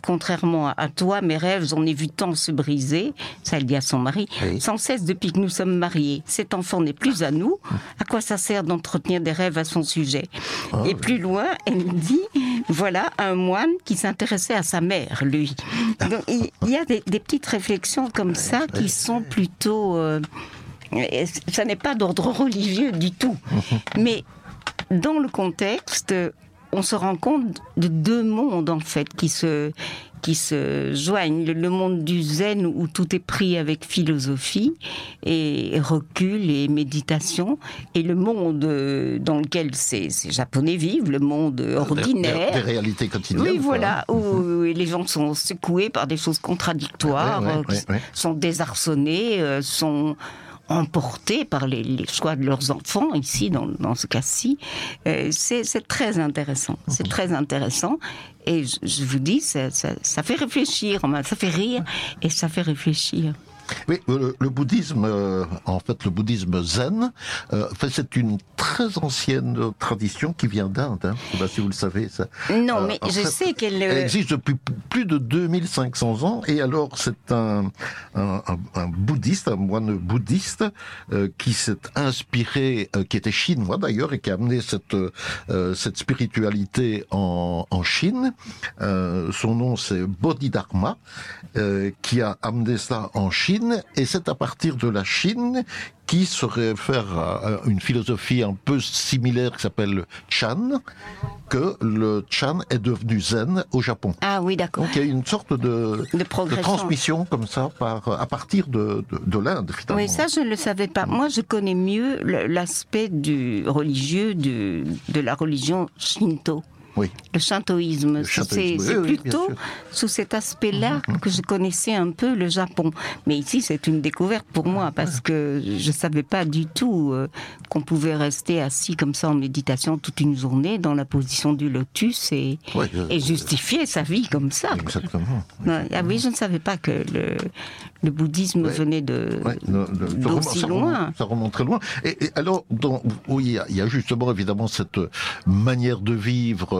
contrairement à toi, mes rêves, j'en ai vu tant se briser, ça elle dit à son mari, sans cesse depuis que nous sommes mariés. Cet enfant n'est plus à nous, à quoi ça sert d'entretenir des rêves à son sujet? Et plus loin, elle me dit, voilà un moine qui s'intéressait à sa mère, lui. Donc, il y a des petites réflexions comme ça qui sont plutôt... ça n'est pas d'ordre religieux du tout. Mais dans le contexte, on se rend compte de deux mondes, en fait, qui se joignent. Le monde du zen, où tout est pris avec philosophie et recul et méditation, et le monde dans lequel ces Japonais vivent, le monde ordinaire. Des réalités quotidiennes. Oui, voilà, où les gens sont secoués par des choses contradictoires, sont désarçonnés, sont... emportés par les choix de leurs enfants, ici, dans ce cas-ci. C'est très intéressant. C'est très intéressant. Et je vous dis, ça fait réfléchir. Ça fait rire et ça fait réfléchir. Oui, le bouddhisme, en fait, le bouddhisme zen, c'est une très ancienne tradition qui vient d'Inde. Hein. Je ne sais pas si vous le savez. Ça. Non, mais je sais qu'elle... Elle existe depuis plus de 2500 ans. Et alors, c'est un bouddhiste, un moine bouddhiste, qui s'est inspiré, qui était chinois d'ailleurs, et qui a amené cette spiritualité en Chine. Son nom, c'est Bodhidharma, qui a amené ça en Chine. Et c'est à partir de la Chine qui se réfère à une philosophie un peu similaire qui s'appelle le Chan, que le Chan est devenu Zen au Japon. Ah oui, d'accord. Donc il y a une sorte de transmission comme ça à partir de l'Inde, finalement. Oui, ça je ne le savais pas. Moi je connais mieux l'aspect du religieux de la religion Shinto. Oui. Le shintoïsme, c'est plutôt sous cet aspect-là que je connaissais un peu le Japon. Mais ici, c'est une découverte pour moi, parce que je ne savais pas du tout qu'on pouvait rester assis comme ça en méditation toute une journée dans la position du lotus et justifier sa vie comme ça. Exactement. Ah oui, je ne savais pas que le bouddhisme venait d'aussi loin. Ça remonte très loin. Et alors, il y a justement évidemment cette manière de vivre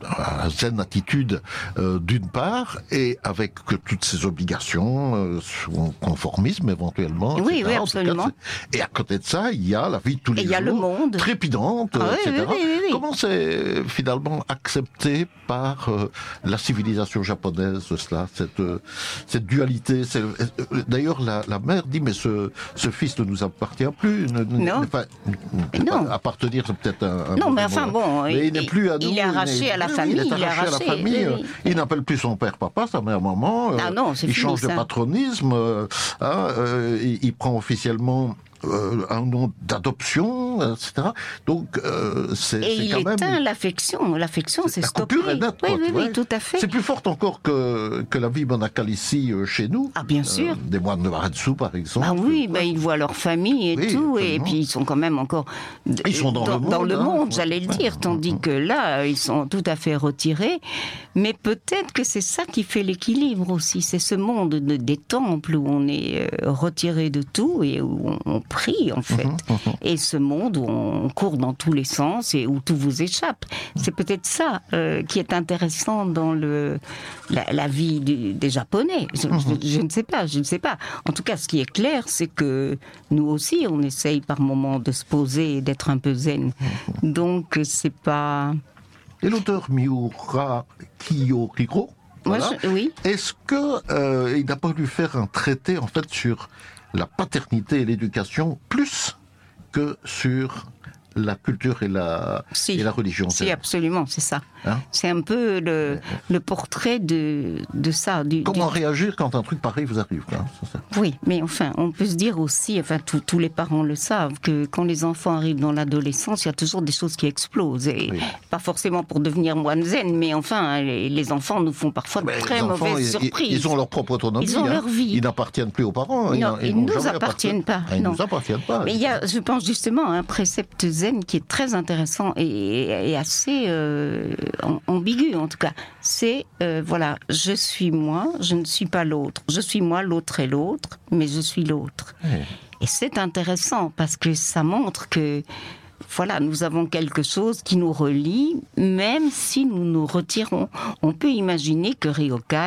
zen attitude d'une part, et avec toutes ces obligations, son conformisme éventuellement. Oui, etc. oui, absolument. Et à côté de ça, il y a la vie de tous les jours. Il y a le monde. Trépidante, etc. Oui. Comment c'est finalement accepté par la civilisation japonaise, cela, cette dualité? D'ailleurs, la mère dit, mais ce fils ne nous appartient plus. Non. Appartenir, c'est peut-être un non, mais enfin bon, mais il n'est plus à nous. Il est arraché à la famille. Il est arraché à la famille. Oui. Il n'appelle plus son père papa, sa mère maman. Il change de patronisme. Il prend officiellement un nom d'adoption, etc. Donc, c'est quand même... Et il éteint l'affection. L'affection, c'est stoppé. La coupure est nette. Oui, tout à fait. C'est plus fort encore que la vie monacale ici, chez nous. Ah, bien sûr. Des moines de Maretsu, par exemple. Ah oui, ils voient leur famille et tout, absolument. Et puis ils sont quand même encore... Ils sont dans le monde, j'allais le dire, tandis que là, ils sont tout à fait retirés. Mais peut-être que c'est ça qui fait l'équilibre aussi. C'est ce monde des temples où on est retiré de tout et où on prie, en fait. Et ce monde où on court dans tous les sens et où tout vous échappe. C'est peut-être ça qui est intéressant dans la vie des Japonais. Je ne sais pas. En tout cas, ce qui est clair, c'est que nous aussi, on essaye par moments de se poser et d'être un peu zen. Donc, c'est pas... Et l'auteur Miura Kiyohiro, voilà. Oui. Est-ce que il n'a pas voulu faire un traité en fait sur la paternité et l'éducation plus que sur la culture et la religion? Si, absolument, c'est ça. Hein? C'est un peu le portrait de ça. Comment réagir quand un truc pareil vous arrive, quoi, c'est ça. Oui, mais enfin, on peut se dire aussi, enfin, tous les parents le savent, que quand les enfants arrivent dans l'adolescence, il y a toujours des choses qui explosent. Et pas forcément pour devenir moine zen, mais enfin, les enfants nous font parfois de très mauvaises surprises. Ils ont leur propre autonomie. Ils ont leur vie. Ils n'appartiennent plus aux parents. Non, ils ne nous appartiennent pas. Ils ne nous appartiennent pas. Mais il y a, je pense justement, un précepte zen qui est très intéressant et assez ambigu en tout cas. C'est, voilà, je suis moi, je ne suis pas l'autre. Je suis moi, l'autre est l'autre, mais je suis l'autre. Et c'est intéressant parce que ça montre que, voilà, nous avons quelque chose qui nous relie, même si nous nous retirons. On peut imaginer que Ryokai